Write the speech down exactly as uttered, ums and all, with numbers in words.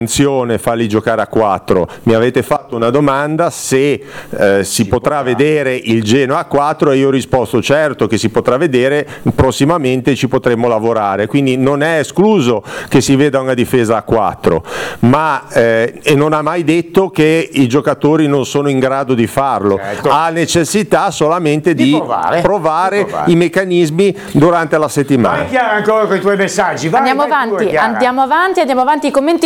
farli giocare a quattro. Mi avete fatto una domanda se eh, si, si potrà, potrà vedere il Genoa a quattro e io ho risposto certo che si potrà vedere, prossimamente ci potremo lavorare, quindi non è escluso che si veda una difesa a quattro, ma eh, e non ha mai detto che i giocatori non sono in grado di farlo, certo. Ha necessità solamente di, di provare, provare, di provare i meccanismi durante la settimana. Vai Chiara ancora con i tuoi messaggi. Vai, andiamo, vai avanti, pure, andiamo avanti, andiamo avanti, i commenti